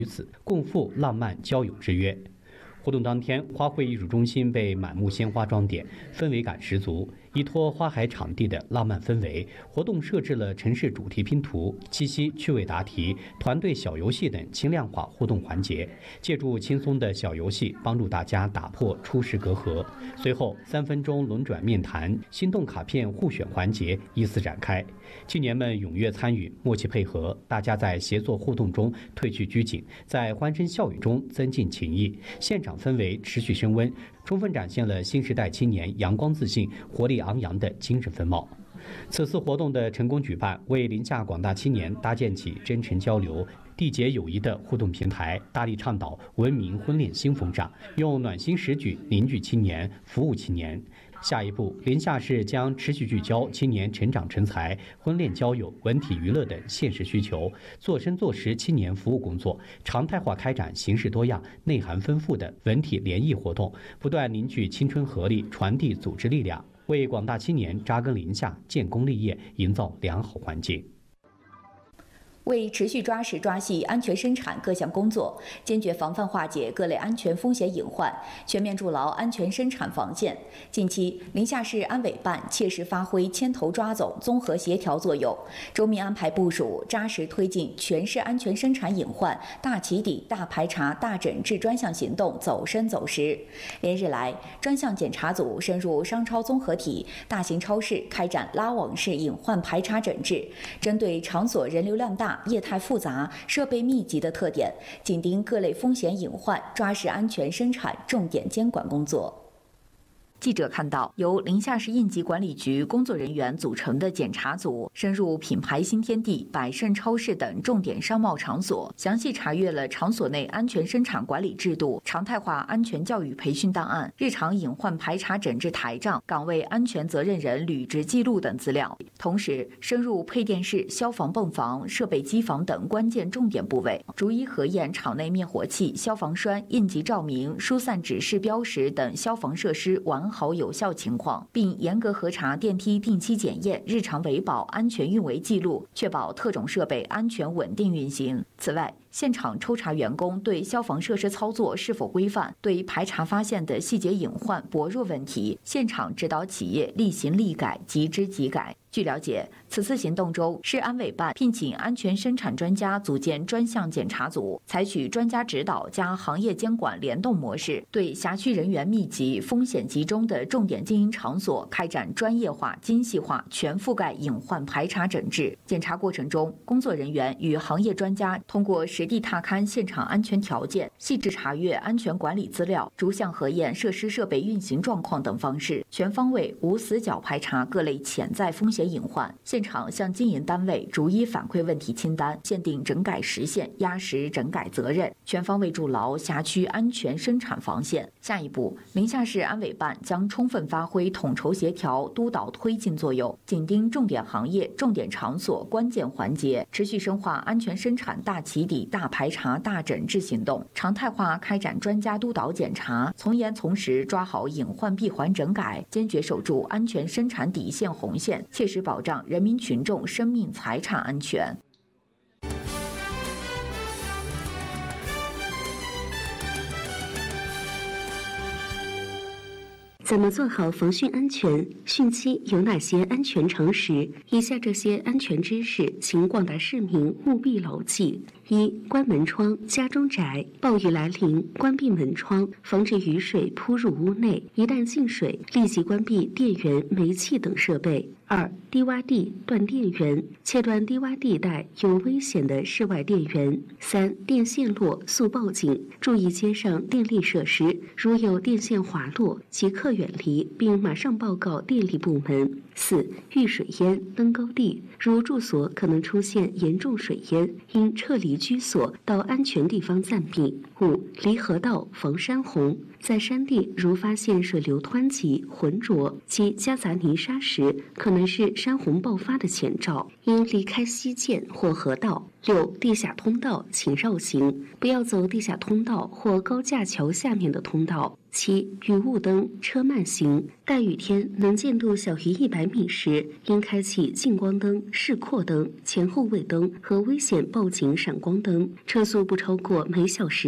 于此，共赴浪漫交友之约。活动当天，花卉艺术中心被满目鲜花装点，氛围感十足。依托花海场地的浪漫氛围，活动设置了城市主题拼图、七夕趣味答题、团队小游戏等轻量化互动环节，借助轻松的小游戏，帮助大家打破初识隔阂。随后，3分钟轮转面谈、心动卡片互选环节依次展开。青年们踊跃参与，默契配合，大家在协作互动中褪去拘谨，在欢声笑语中增进情谊，现场氛围持续升温，充分展现了新时代青年阳光自信、活力昂扬的精神风貌。此次活动的成功举办，为临夏广大青年搭建起真诚交流、缔结友谊的互动平台，大力倡导文明婚恋新风尚，用暖心实举凝聚青年、服务青年。下一步，临夏市将持续聚焦青年成长成才、婚恋交友、文体娱乐等现实需求，做深做实青年服务工作，常态化开展形式多样、内涵丰富的文体联谊活动，不断凝聚青春活力，传递组织力量，为广大青年扎根临夏、建功立业营造良好环境。 为持续抓实抓细安全生产各项工作，坚决防范化解各类安全风险隐患，全面筑牢安全生产防线。近期，临夏市安委办切实发挥牵头抓总、综合协调作用，周密安排部署，扎实推进全市安全生产隐患大起底、大排查、大整治专项行动走深走实。连日来，专项检查组深入商超综合体、大型超市开展拉网式隐患排查整治，针对场所人流量大、业态复杂、设备密集的特点，紧盯各类风险隐患，抓实安全生产重点监管工作。记者看到，由临夏市应急管理局工作人员组成的检查组深入品牌新天地、百盛超市等重点商贸场所，详细查阅了场所内安全生产管理制度、常态化安全教育培训档案、日常隐患排查整治台账、岗位安全责任人履职记录等资料。同时，深入配电室、消防泵房、设备机房等关键重点部位，逐一核验场内灭火器、消防栓、应急照明、疏散指示标识等消防设施完好有效情况，并严格核查电梯定期检验、日常维保、安全运维记录，确保特种设备安全稳定运行。此外，现场抽查员工对消防设施操作是否规范，对排查发现的细节隐患、薄弱问题，现场指导企业立行立改，即知即改。据了解，此次行动中，市安委办聘请安全生产专家组建专项检查组，采取专家指导加行业监管联动模式，对辖区人员密集、风险集中的重点经营场所开展专业化、精细化、全覆盖隐患排查整治。检查过程中，工作人员与行业专家通过实地踏勘现场安全条件、细致查阅安全管理资料、逐项核验设施设备运行状况等方式，全方位无死角排查各类潜在风险隐患。现场向经营单位逐一反馈问题清单，限定整改时限，压实整改责任，全方位筑牢辖区安全生产防线。下一步，临夏市安委办将充分发挥统筹协调、督导推进作用，紧盯重点行业、重点场所关键环节，持续深化安全生产大起底、大排查、大整治行动，常态化开展专家督导检查，从严从实抓好隐患闭环整改，坚决守住安全生产底线红线，切实保障人民群众生命财产安全。 怎么做好防汛安全？汛期有哪些安全常识？以下这些安全知识，请广大市民务必牢记。一、关门窗，家中宅，暴雨来临，关闭门窗，防止雨水扑入屋内。一旦进水，立即关闭电源、煤气等设备。二、低洼地断电源，切断低洼地带有危险的室外电源。三、电线落，速报警，注意街上电力设施，如有电线滑落，即刻远离，并马上报告电力部门。四、遇水淹，登高地，如住所可能出现严重水淹，应撤离居所，到安全地方暂避。五、离河道，防山洪，在山地如发现水流湍急、浑浊及夹杂泥沙时，可能是山洪爆发的前兆，应离开溪涧或河道。六、地下通道请绕行，不要走地下通道或高架桥下面的通道。 七、雨雾灯、车慢行。大雨天能见度小于100米时，应开启近光灯、示廓灯、前后位灯和危险报警闪光灯，车速不超过每小时